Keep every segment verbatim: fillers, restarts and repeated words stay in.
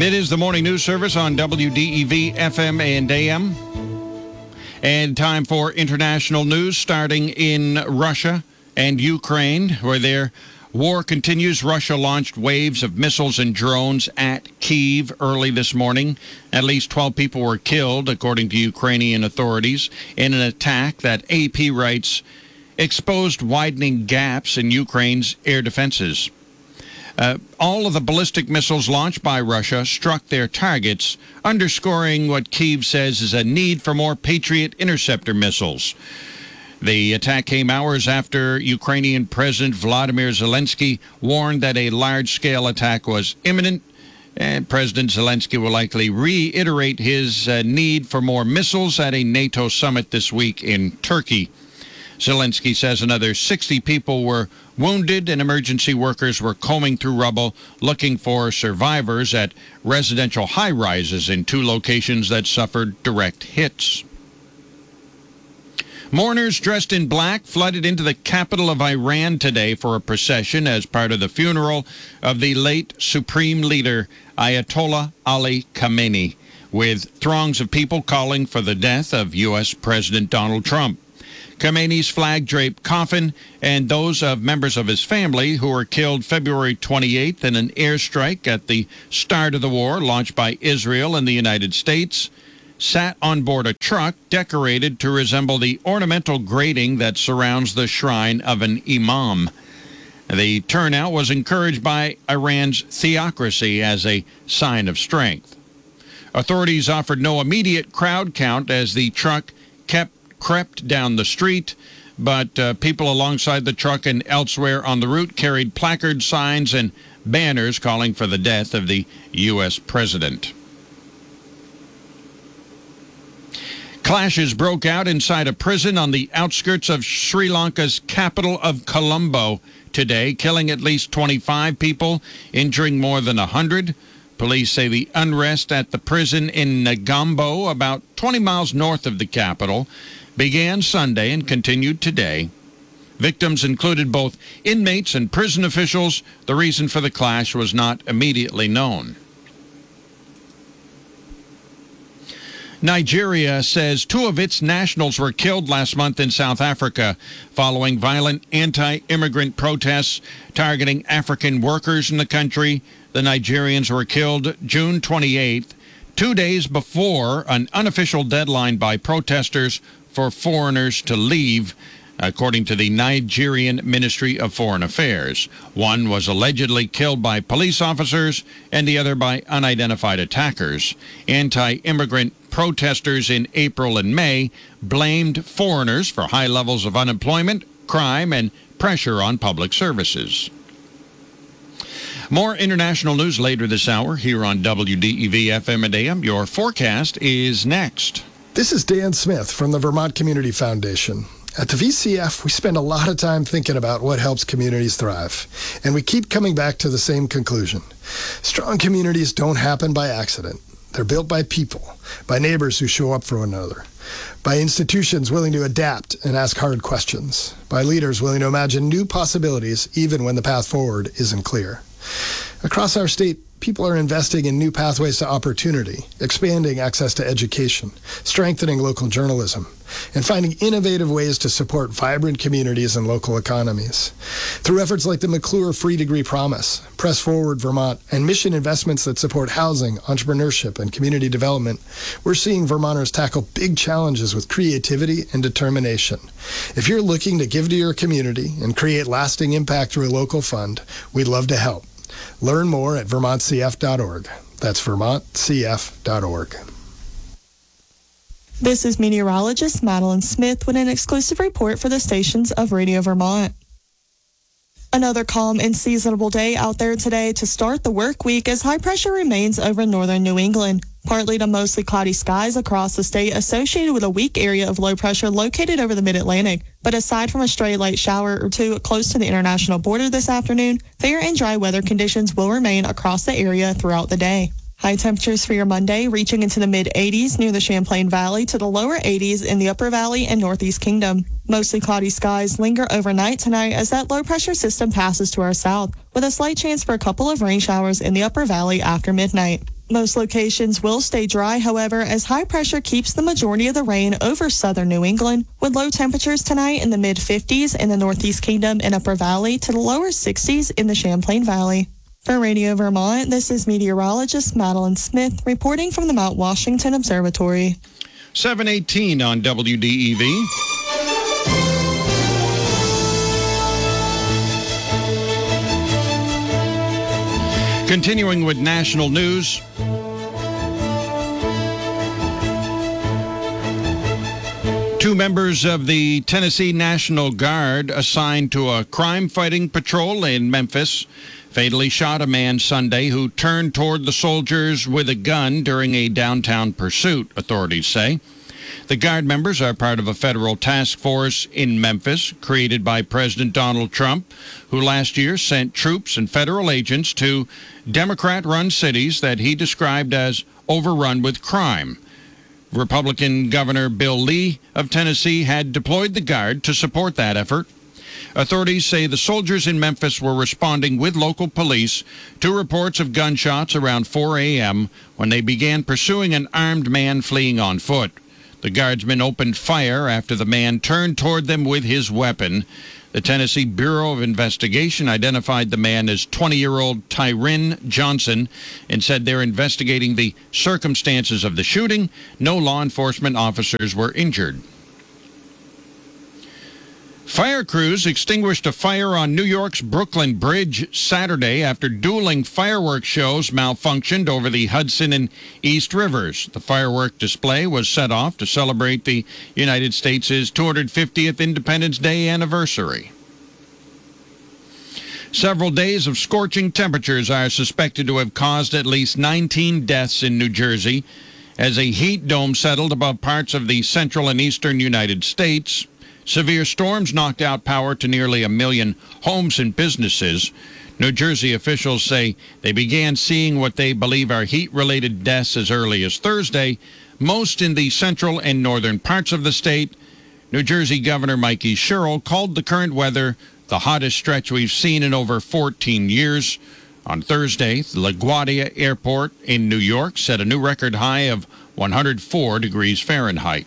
It is the morning news service on W D E V F M and A M. And time for international news starting in Russia and Ukraine, where their war continues. Russia launched waves of missiles and drones at Kyiv early this morning. At least twelve people were killed, according to Ukrainian authorities, in an attack that A P writes exposed widening gaps in Ukraine's air defenses. Uh, all of the ballistic missiles launched by Russia struck their targets, underscoring what Kyiv says is a need for more Patriot interceptor missiles. The attack came hours after Ukrainian President Vladimir Zelensky warned that a large-scale attack was imminent, and President Zelensky will likely reiterate his uh, need for more missiles at a NATO summit this week in Turkey. Zelensky says another sixty people were wounded and emergency workers were combing through rubble looking for survivors at residential high-rises in two locations that suffered direct hits. Mourners dressed in black flooded into the capital of Iran today for a procession as part of the funeral of the late supreme leader Ayatollah Ali Khamenei, with throngs of people calling for the death of U S President Donald Trump. Khamenei's flag-draped coffin and those of members of his family who were killed February twenty-eighth in an airstrike at the start of the war launched by Israel and the United States sat on board a truck decorated to resemble the ornamental grating that surrounds the shrine of an imam. The turnout was encouraged by Iran's theocracy as a sign of strength. Authorities offered no immediate crowd count as the truck kept crept down the street, but uh, people alongside the truck and elsewhere on the route carried placard signs and banners calling for the death of the U S president. Clashes broke out inside a prison on the outskirts of Sri Lanka's capital of Colombo today, killing at least twenty-five people, injuring more than one hundred. Police say the unrest at the prison in Negombo, about twenty miles north of the capital, began Sunday and continued today. Victims included both inmates and prison officials. The reason for the clash was not immediately known. Nigeria says two of its nationals were killed last month in South Africa following violent anti-immigrant protests targeting African workers in the country. The Nigerians were killed June twenty-eighth, two days before an unofficial deadline by protesters for foreigners to leave, according to the Nigerian Ministry of Foreign Affairs. One was allegedly killed by police officers and the other by unidentified attackers. Anti-immigrant protesters in April and May blamed foreigners for high levels of unemployment, crime, and pressure on public services. More international news later this hour here on W D E V F M and A M. Your forecast is next. This is Dan Smith from the Vermont Community Foundation. At the V C F, we spend a lot of time thinking about what helps communities thrive, and we keep coming back to the same conclusion. Strong communities don't happen by accident. They're built by people, by neighbors who show up for one another, by institutions willing to adapt and ask hard questions, by leaders willing to imagine new possibilities even when the path forward isn't clear. Across our state, people are investing in new pathways to opportunity, expanding access to education, strengthening local journalism, and finding innovative ways to support vibrant communities and local economies. Through efforts like the McClure Free Degree Promise, Press Forward Vermont, and mission investments that support housing, entrepreneurship, and community development, we're seeing Vermonters tackle big challenges with creativity and determination. If you're looking to give to your community and create lasting impact through a local fund, we'd love to help. Learn more at vermont c f dot org. That's vermont c f dot org. This is meteorologist Madeline Smith with an exclusive report for the stations of Radio Vermont. Another calm and seasonable day out there today to start the work week as high pressure remains over northern New England. Partly to mostly cloudy skies across the state associated with a weak area of low pressure located over the mid-Atlantic. But aside from a stray light shower or two close to the international border this afternoon, fair and dry weather conditions will remain across the area throughout the day. High temperatures for your Monday reaching into the mid eighties near the Champlain Valley to the lower eighties in the Upper Valley and Northeast Kingdom. Mostly cloudy skies linger overnight tonight as that low pressure system passes to our south, with a slight chance for a couple of rain showers in the Upper Valley after midnight. Most locations will stay dry, however, as high pressure keeps the majority of the rain over southern New England, with low temperatures tonight in the mid fifties in the Northeast Kingdom and Upper Valley to the lower sixties in the Champlain Valley. For Radio Vermont, this is meteorologist Madeline Smith reporting from the Mount Washington Observatory. seven eighteen on W D E V. Continuing with national news. Two members of the Tennessee National Guard assigned to a crime-fighting patrol in Memphis fatally shot a man Sunday who turned toward the soldiers with a gun during a downtown pursuit, authorities say. The Guard members are part of a federal task force in Memphis created by President Donald Trump, who last year sent troops and federal agents to Democrat-run cities that he described as overrun with crime. Republican Governor Bill Lee of Tennessee had deployed the Guard to support that effort. Authorities say the soldiers in Memphis were responding with local police to reports of gunshots around four a.m. when they began pursuing an armed man fleeing on foot. The Guardsmen opened fire after the man turned toward them with his weapon. The Tennessee Bureau of Investigation identified the man as twenty-year-old Tyrin Johnson and said they're investigating the circumstances of the shooting. No law enforcement officers were injured. Fire crews extinguished a fire on New York's Brooklyn Bridge Saturday after dueling fireworks shows malfunctioned over the Hudson and East Rivers. The firework display was set off to celebrate the United States' two hundred fiftieth Independence Day anniversary. Several days of scorching temperatures are suspected to have caused at least nineteen deaths in New Jersey as a heat dome settled above parts of the central and eastern United States. Severe storms knocked out power to nearly a million homes and businesses. New Jersey officials say they began seeing what they believe are heat-related deaths as early as Thursday, most in the central and northern parts of the state. New Jersey Governor Mikey Sherrill called the current weather the hottest stretch we've seen in over fourteen years. On Thursday, the LaGuardia Airport in New York set a new record high of one hundred four degrees Fahrenheit.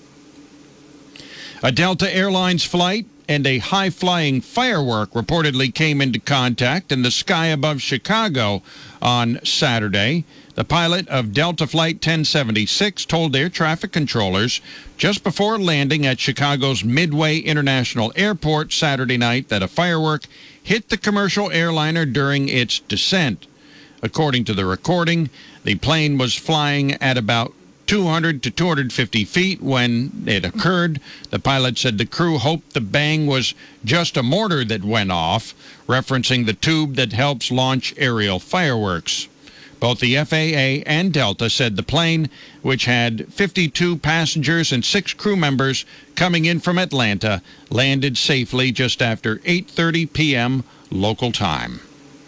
A Delta Airlines flight and a high-flying firework reportedly came into contact in the sky above Chicago on Saturday. The pilot of Delta Flight ten seventy-six told air traffic controllers just before landing at Chicago's Midway International Airport Saturday night that a firework hit the commercial airliner during its descent. According to the recording, the plane was flying at about two hundred to two hundred fifty feet when it occurred. The pilot said the crew hoped the bang was just a mortar that went off, referencing the tube that helps launch aerial fireworks. Both the F A A and Delta said the plane, which had fifty-two passengers and six crew members coming in from Atlanta, landed safely just after eight thirty p.m. local time.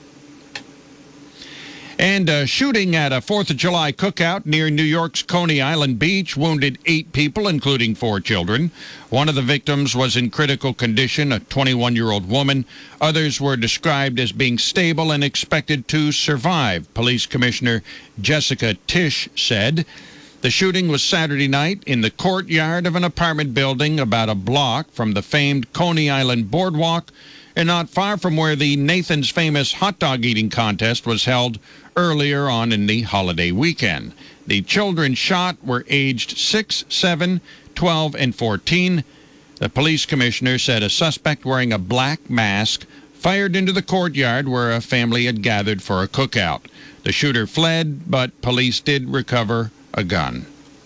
And a shooting at a fourth of July cookout near New York's Coney Island Beach wounded eight people, including four children. One of the victims was in critical condition, a twenty-one-year-old woman. Others were described as being stable and expected to survive, Police Commissioner Jessica Tisch said. The shooting was Saturday night in the courtyard of an apartment building about a block from the famed Coney Island Boardwalk and not far from where the Nathan's Famous hot dog eating contest was held earlier on in the holiday weekend. The children shot were aged six, seven, twelve, and fourteen. The police commissioner said a suspect wearing a black mask fired into the courtyard where a family had gathered for a cookout. The shooter fled, but police did recover a gun.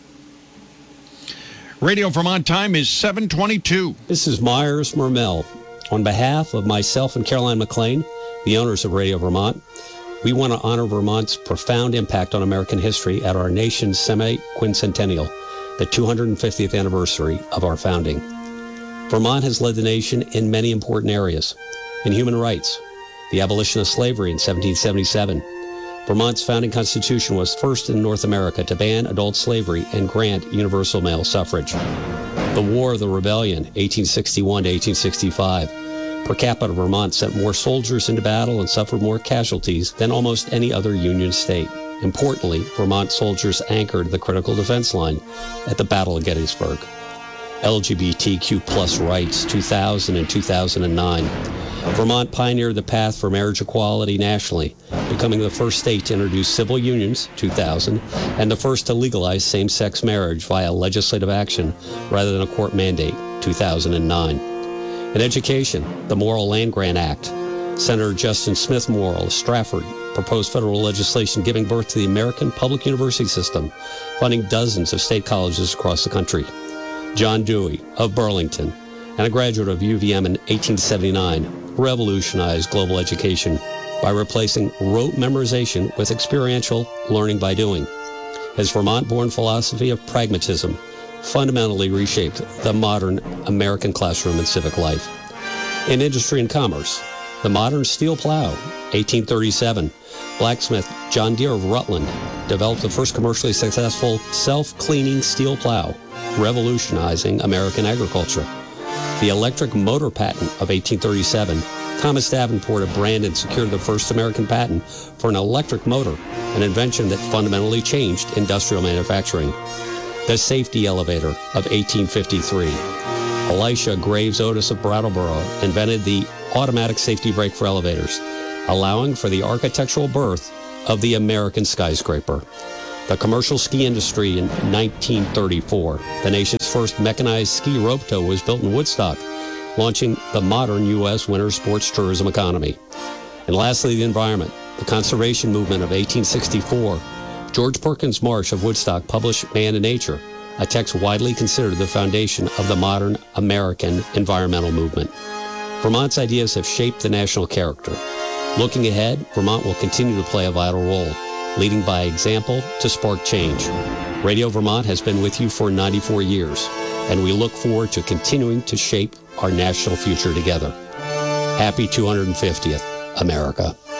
Radio Vermont time is seven twenty-two. This is Myers Mermel. On behalf of myself and Caroline McLean, the owners of Radio Vermont, we want to honor Vermont's profound impact on American history at our nation's semi-quincentennial, the two hundred fiftieth anniversary of our founding. Vermont has led the nation in many important areas. In human rights, the abolition of slavery in seventeen seventy-seven. Vermont's founding constitution was first in North America to ban adult slavery and grant universal male suffrage. The War of the Rebellion, eighteen sixty-one to eighteen sixty-five. Per capita, Vermont sent more soldiers into battle and suffered more casualties than almost any other Union state. Importantly, Vermont soldiers anchored the critical defense line at the Battle of Gettysburg. L G B T Q plus rights, two thousand and two thousand nine. Vermont pioneered the path for marriage equality nationally, becoming the first state to introduce civil unions, two thousand, and the first to legalize same-sex marriage via legislative action rather than a court mandate, two thousand nine. In education, the Morrill Land-Grant Act. Senator Justin Smith Morrill of Stratford proposed federal legislation giving birth to the American public university system, funding dozens of state colleges across the country. John Dewey of Burlington, and a graduate of U V M in eighteen seventy-nine, revolutionized global education by replacing rote memorization with experiential learning by doing. His Vermont-born philosophy of pragmatism fundamentally reshaped the modern American classroom and civic life. In industry and commerce, the modern steel plow, eighteen thirty-seven, blacksmith John Deere of Rutland developed the first commercially successful self-cleaning steel plow, revolutionizing American agriculture. The electric motor patent of eighteen thirty-seven, Thomas Davenport of Brandon secured the first American patent for an electric motor, an invention that fundamentally changed industrial manufacturing. The safety elevator of eighteen fifty-three. Elisha Graves Otis of Brattleboro invented the automatic safety brake for elevators, allowing for the architectural birth of the American skyscraper. The commercial ski industry in nineteen thirty-four. The nation's first mechanized ski rope tow was built in Woodstock, launching the modern U S winter sports tourism economy. And lastly, the environment. The conservation movement of eighteen sixty-four. George Perkins Marsh of Woodstock published Man and Nature, a text widely considered the foundation of the modern American environmental movement. Vermont's ideas have shaped the national character. Looking ahead, Vermont will continue to play a vital role, leading by example to spark change. Radio Vermont has been with you for ninety-four years, and we look forward to continuing to shape our national future together. Happy two hundred fiftieth, America.